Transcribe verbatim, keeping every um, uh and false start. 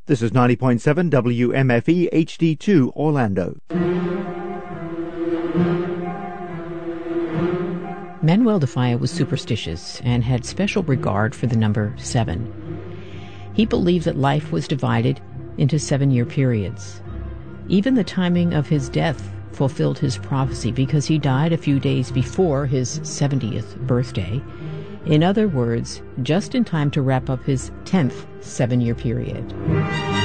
This is ninety point seven W M F E H D two Orlando. Manuel de Falla was superstitious and had special regard for the number seven. He believed that life was divided into seven-year periods. Even the timing of his death fulfilled his prophecy because he died a few days before his seventieth birthday. In other words, just in time to wrap up his tenth seven-year period.